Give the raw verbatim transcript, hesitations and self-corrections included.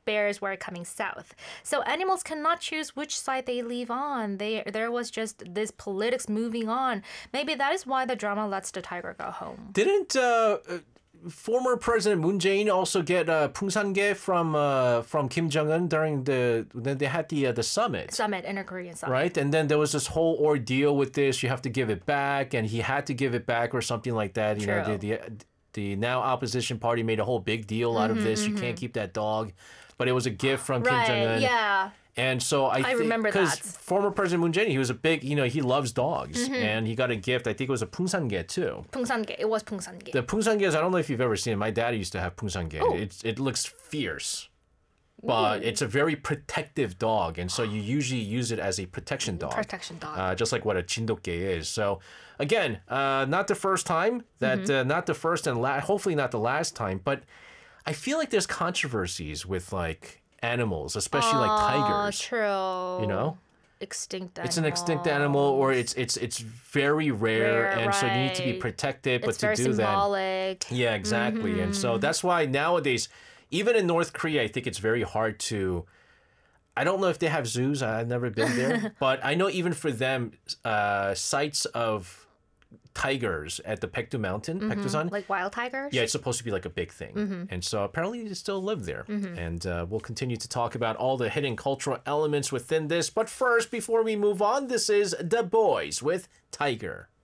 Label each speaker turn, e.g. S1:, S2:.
S1: bears were coming south. So animals cannot choose which side they leave on. They, there was just this politics moving on. Maybe that is why the drama lets the tiger go home.
S2: Didn't uh, former President Moon Jae-in also get uh, Pungsange from uh, from Kim Jong-un during the when they had the uh, the summit?
S1: Summit, inter-Korean summit.
S2: Right, and then there was this whole ordeal with this. You have to give it back, and he had to give it back or something like that. You
S1: True.
S2: know, the, the the now opposition party made a whole big deal out of this.
S1: Mm-hmm,
S2: You can't keep that dog, but it was a gift from
S1: Right,
S2: Kim Jong-un.
S1: yeah.
S2: And so I,
S1: I
S2: think,
S1: remember
S2: because
S1: that.
S2: former President Moon Jae-in, he was a big, you know, he loves dogs,
S1: Mm-hmm.
S2: and he got a gift. I think it was a Pungsange too.
S1: Pungsange. It was Pungsange.
S2: The Pungsanges, I don't know if you've ever seen it. My dad used to have Pungsange.
S1: Oh.
S2: It's it looks fierce, but it's a very protective dog, and so you usually use it as a protection dog.
S1: Protection dog.
S2: Uh, just like what a Chindoke is. So again, uh, not the first time that,
S1: Mm-hmm.
S2: uh, not the first and la- hopefully not the last time, but I feel like there's controversies with like animals, especially like
S1: Oh,
S2: tigers.
S1: true.
S2: You know?
S1: Extinct
S2: It's an extinct animal, or it's it's it's very rare,
S1: Rare,
S2: and so you need to be
S1: right.
S2: protected. But
S1: It's
S2: to
S1: very
S2: do that,
S1: symbolic.
S2: yeah, exactly. And
S1: Mm-hmm.
S2: so that's why nowadays, even in North Korea, I think it's very hard to. I don't know if they have zoos. I've never been there, but I know even for them, uh, sites of tigers at the Paektu Mountain, Paektusan,
S1: Like wild tigers?
S2: yeah, it's supposed to be like a big thing. And so apparently they still live there. And uh, we'll continue to talk about all the hidden cultural elements within this. But first, before we move on, this is The Boys with Tiger.